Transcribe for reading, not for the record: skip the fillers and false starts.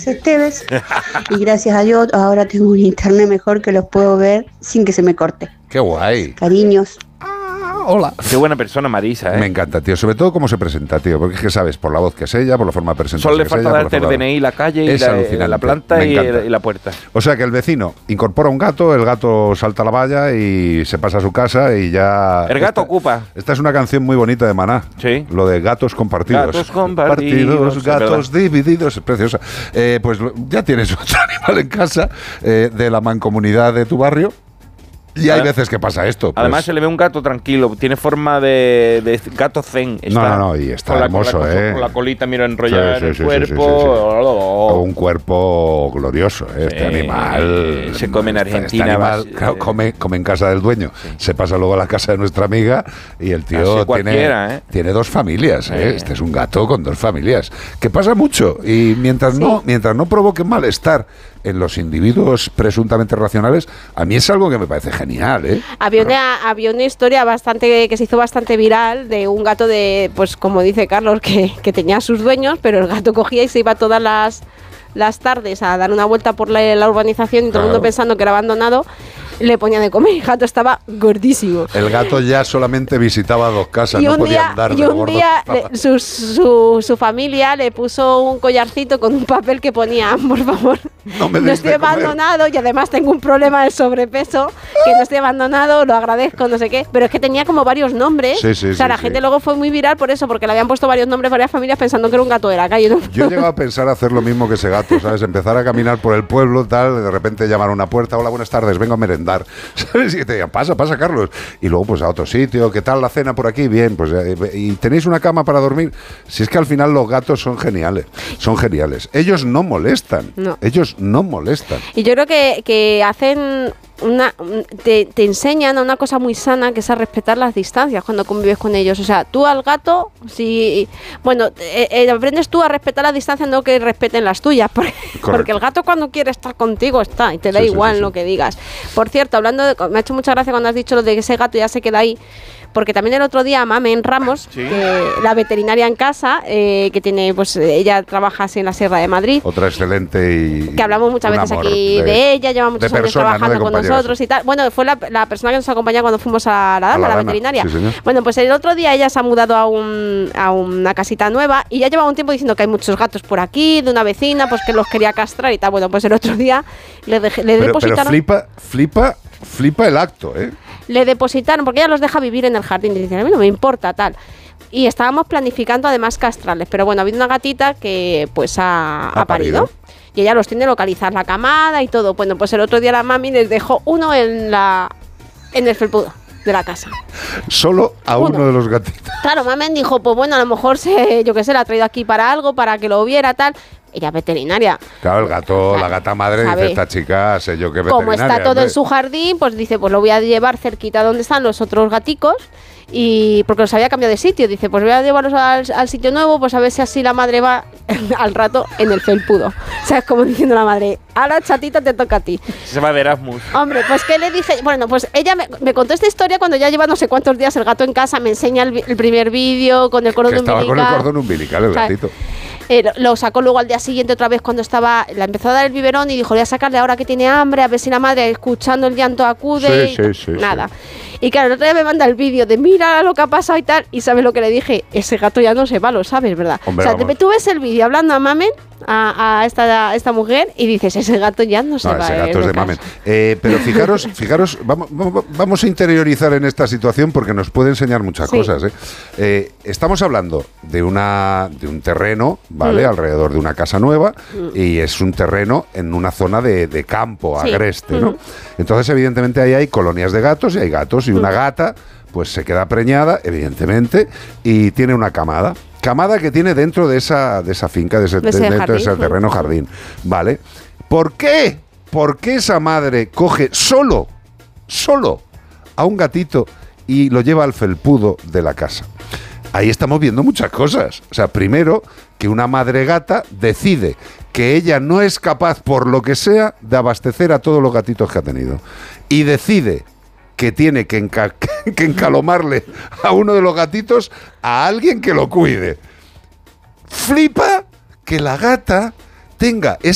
Esteves. Y gracias a Dios ahora tengo un internet mejor que los puedo ver sin que se me corte. ¡Qué guay! Cariños. Hola. Qué buena persona, Marisa, ¿eh? Me encanta, tío. Sobre todo cómo se presenta, tío. Porque es que sabes, por la voz que es ella, por la forma de presentarse. Solo le falta darte el DNI, la calle y la planta y la puerta. O sea que el vecino incorpora un gato, el gato salta la valla y se pasa a su casa y ya... El gato ocupa. Esta es una canción muy bonita de Maná. Sí. Lo de gatos compartidos. Gatos compartidos. Gatos divididos. Es preciosa. Pues ya tienes otro animal en casa de la mancomunidad de tu barrio. Y hay veces que pasa esto. Pues. Además se le ve un gato tranquilo, tiene forma de gato zen. No, y está hermoso, con la colita, mira, enrollada en el cuerpo. Sí. Un cuerpo glorioso, este animal. Se come en Argentina. Este animal, claro, come en casa del dueño. Sí. Se pasa luego a la casa de nuestra amiga y el tío tiene dos familias. Este es un gato con dos familias. Que pasa mucho. Y mientras no provoque malestar en los individuos presuntamente racionales, a mí es algo que me parece genial, ¿eh? Había una historia que se hizo bastante viral de un gato pues como dice Carlos, que tenía sus dueños, pero el gato cogía y se iba todas las tardes a dar una vuelta por la urbanización y todo el mundo pensando que era abandonado. Le ponía de comer y el gato estaba gordísimo. El gato ya solamente visitaba dos casas, no podía andar de un día su familia le puso un collarcito con un papel que ponía: por favor, no estoy abandonado y además tengo un problema de sobrepeso, que no estoy abandonado, lo agradezco, no sé qué. Pero es que tenía como varios nombres. La gente luego fue muy viral por eso, porque le habían puesto varios nombres, varias familias pensando que era un gato de la calle, ¿no? Yo he llegado a pensar hacer lo mismo que ese gato, ¿sabes? Empezar a caminar por el pueblo, tal, de repente llamar a una puerta: hola, buenas tardes, vengo a merendar. ¿Sabes? Y te digan: pasa, Carlos. Y luego pues a otro sitio: ¿qué tal la cena por aquí? Bien, pues ¿y tenéis una cama para dormir? Si es que al final los gatos son geniales. Ellos no molestan. Ellos no molestan. Y yo creo que hacen te enseñan a una cosa muy sana, que es a respetar las distancias cuando convives con ellos. O sea, tú al gato, aprendes tú a respetar las distancias, no que respeten las tuyas, porque el gato cuando quiere estar contigo está y te da igual lo que digas. Por cierto, me ha hecho mucha gracia cuando has dicho lo de que ese gato ya se queda ahí, porque también el otro día Mamen Ramos, la veterinaria en casa, que tiene, pues ella trabaja así en la Sierra de Madrid. Otra excelente y que hablamos muchas veces aquí de ella, lleva muchos años trabajando con nosotros y tal. Bueno, fue la persona que nos acompañó cuando fuimos a la veterinaria. Sí, bueno, pues el otro día ella se ha mudado a una casita nueva y ya lleva un tiempo diciendo que hay muchos gatos por aquí, de una vecina, pues que los quería castrar y tal. Bueno, pues el otro día le depositaron... Pero flipa el acto, ¿eh? Le depositaron, porque ella los deja vivir en el jardín y dicen: a mí no me importa, tal. Y estábamos planificando además castrarles, pero bueno, ha habido una gatita que pues ha parido. Y ella los tiene localizar la camada y todo. Bueno, pues el otro día la mami les dejó uno en el felpudo de la casa. Solo a uno de los gatitos. Claro, Mamen dijo: pues bueno, a lo mejor la ha traído aquí para algo, para que lo viera, tal. Ella veterinaria. Claro, el gato, la gata madre, dice: esta chica, sé yo qué veterinaria. Como está todo en su jardín, pues dice: pues lo voy a llevar cerquita donde están los otros gaticos. Y porque los había cambiado de sitio, dice: pues voy a llevarlos al sitio nuevo, pues a ver si así la madre va al rato en el felpudo. O sea, es como diciendo la madre: ahora, chatita, te toca a ti. Se va de Erasmus. Hombre, pues ¿qué le dije? Bueno, pues ella me contó esta historia cuando ya lleva no sé cuántos días el gato en casa, me enseña el primer vídeo con el cordón umbilical. Estaba con el cordón umbilical el gatito. Lo sacó luego al día siguiente otra vez cuando la empezó a dar el biberón y dijo: voy a sacarle ahora que tiene hambre, a ver si la madre, escuchando el llanto, acude. Nada. Y claro, el otro día me manda el vídeo de: mira lo que ha pasado y tal. Y ¿sabes lo que le dije? Ese gato ya no se va, lo sabes, ¿verdad? Hombre, o sea, tú ves el vídeo hablando a Mamen, a esta mujer, y dices: ese gato ya no se va. Ese gato es de Mamen. Pero fijaros, vamos a interiorizar en esta situación porque nos puede enseñar muchas cosas. Estamos hablando de un terreno, ¿vale? Alrededor de una casa nueva, y es un terreno en una zona de campo agreste, ¿no? Entonces, evidentemente, ahí hay colonias de gatos y hay gatos, y una gata pues se queda preñada, evidentemente, y tiene una camada que tiene dentro de esa finca, dentro de ese terreno jardín, ¿vale? ¿Por qué esa madre coge solo a un gatito y lo lleva al felpudo de la casa? Ahí estamos viendo muchas cosas. O sea, primero, que una madre gata decide que ella no es capaz, por lo que sea, de abastecer a todos los gatitos que ha tenido. Y decide que tiene que encalomarle a uno de los gatitos a alguien que lo cuide. Flipa que la gata tenga